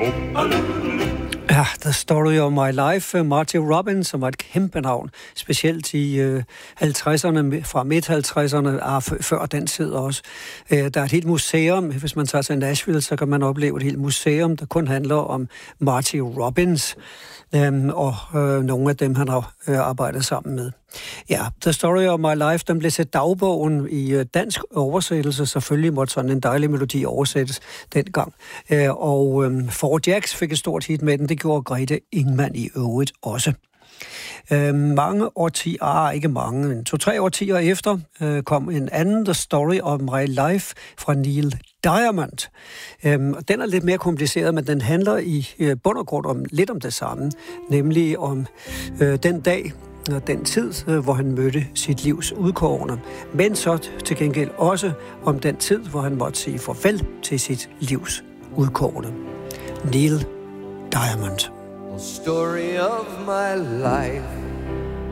Ja, The Story of My Life, Marty Robbins, som var et kæmpe navn, specielt i 50'erne, fra midt-50'erne, før den tid også. Der er et helt museum, hvis man tager til Nashville, så kan man opleve et helt museum, der kun handler om Marty Robbins, og nogle af dem, han har arbejdet sammen med. Ja, The Story of My Life, den blev til dagbogen i dansk oversættelse. Selvfølgelig måtte sådan en dejlig melodi oversættes dengang. Og Four Jacks fik et stort hit med den. Det gjorde Grete Ingman i øvrigt også. Mange årtier, ikke mange, 2-3 årtier efter, kom en anden The Story of My Life fra Neil Diamond. Den er lidt mere kompliceret, men den handler i bund og grund lidt om det samme, nemlig om den dag, den tid, hvor han mødte sit livs udkårne, men så til gengæld også om den tid, hvor han måtte sige farvel til sit livs udkårne. Neil Diamond. The story of my life